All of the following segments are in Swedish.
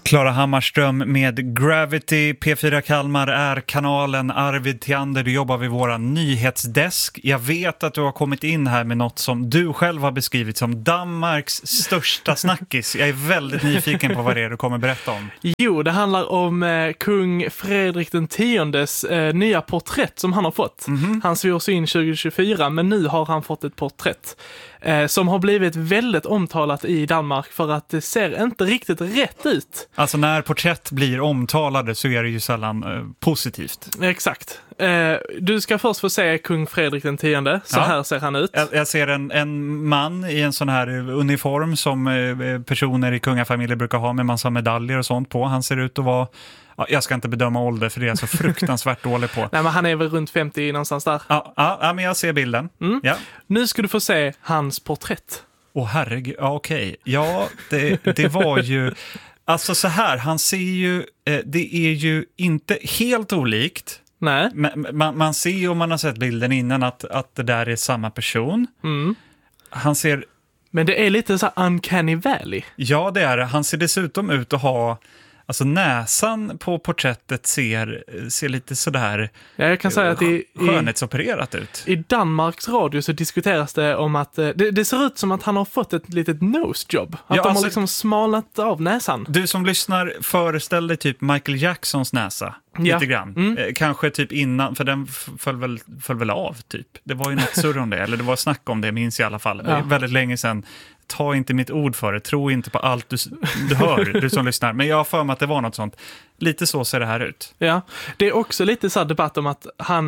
Klara Hammarström med Gravity. P4 Kalmar är kanalen. Arvid Theander, du jobbar vid våra nyhetsdesk. Jag vet att du har kommit in här med något som du själv har beskrivit som Danmarks största snackis. Jag är väldigt nyfiken på vad det är du kommer berätta om. Jo, det handlar om kung Fredrik den Tiondes nya porträtt som han har fått. Han svors in 2024, men nu har han fått ett porträtt som har blivit väldigt omtalat i Danmark för att det ser inte riktigt rätt ut. Alltså när porträtt blir omtalade så är det ju sällan positivt. Exakt. Du ska först få se kung Fredrik den Tionde. Så här ser han ut. Jag ser en man i en sån här uniform som personer i kungafamiljer brukar ha med massa medaljer och sånt på. Han ser ut att vara... Jag ska inte bedöma ålder för det är så fruktansvärt dålig på. Nej, men han är väl runt 50 någonstans där. Ja, men jag ser bilden. Ja. Nu ska du få se hans porträtt. Herregud, okej. Ja, det var ju... Alltså så här, han ser ju... Det är ju inte helt olikt. Nej. Man ser ju, om man har sett bilden innan, att det där är samma person. Han ser... Men det är lite så här uncanny valley. Ja, det är det. Han ser dessutom ut att ha... Alltså näsan på porträttet ser lite sådär jag kan säga att skönhetsopererat ut. I Danmarks radio så diskuteras det om att det ser ut som att han har fått ett litet nosejob. Att de har liksom smalnat av näsan. Du som lyssnar, föreställ dig typ Michael Jacksons näsa. Lite grann. Kanske typ innan, för den föll väl av typ. Det var ju något surr om det, eller det var snack om det, minns jag i alla fall. Det är väldigt länge sedan. Ta inte mitt ord för det. Tro inte på allt du hör, du som lyssnar. Men jag har för mig att det var något sånt. Lite så ser det här ut. Ja, det är också lite så här debatt om att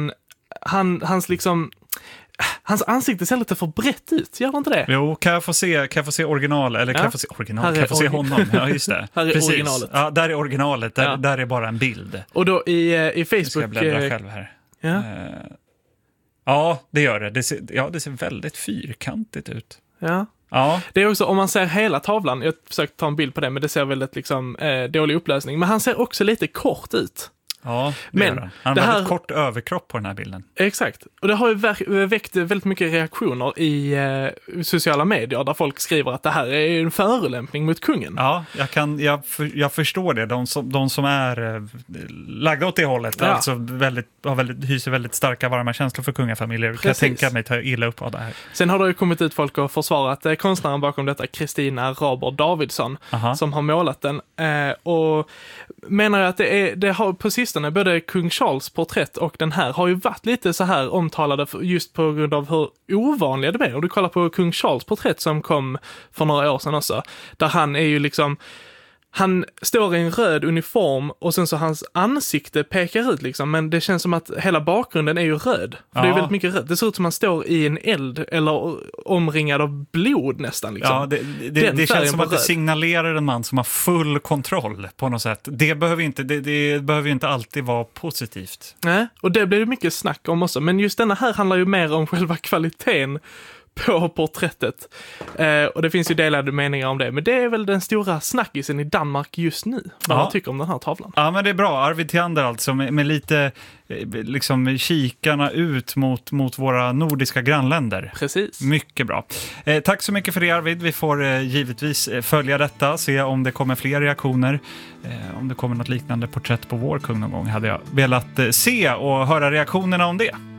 hans ansikte ser lite för brett ut. Gör inte det? Jo, kan jag få se original? Eller kan jag få se original? Kan jag få se honom? Ja, just det. Här är precis. Originalet. Ja, där är originalet. Där är bara en bild. Och då i Facebook... Ska jag bläddra själv här. Ja. Ja, det gör det. Det ser väldigt fyrkantigt ut. Ja. Ja. Det är också, om man ser hela tavlan, jag försökte ta en bild på det, men det ser väldigt liksom dålig upplösning. Men han ser också lite kort ut. Ja, men han har väldigt kort överkropp på den här bilden. Exakt. Och det har ju väckt väldigt mycket reaktioner i sociala medier där folk skriver att det här är en förolämpning mot kungen. Ja, jag förstår det. De som är lagda åt det hållet, alltså hyser väldigt starka varma känslor för kungafamiljer. Kan jag tänka mig ta illa upp av det här. Sen har det ju kommit ut folk och försvarat konstnären bakom detta, Kristina Raber Davidsson, som har målat den. Och menar att det har på sistone både kung Charles porträtt och den här har ju varit lite så här omtalade just på grund av hur ovanliga det är. Och du kollar på kung Charles porträtt som kom för några år sedan också, där han är ju liksom, han står i en röd uniform och sen så hans ansikte pekar ut liksom, men det känns som att hela bakgrunden är ju röd. För det är väldigt mycket röd. Det ser ut som att han står i en eld eller omringad av blod nästan liksom. Ja, det känns som att det signalerar en man som har full kontroll på något sätt. Det behöver ju inte alltid vara positivt. Nej, och det blir ju mycket snack om också. Men just denna här handlar ju mer om själva kvaliteten på porträttet. Och det finns ju delade meningar om det. Men det är väl den stora snackisen i Danmark just nu. Vad man tycker om den här tavlan. Ja, men det är bra. Arvid Theander alltså med lite liksom kikarna ut mot våra nordiska grannländer. Precis. Mycket bra. Tack så mycket för det, Arvid. Vi får givetvis följa detta. Se om det kommer fler reaktioner. Om det kommer något liknande porträtt på vår kung någon gång hade jag velat se och höra reaktionerna om det.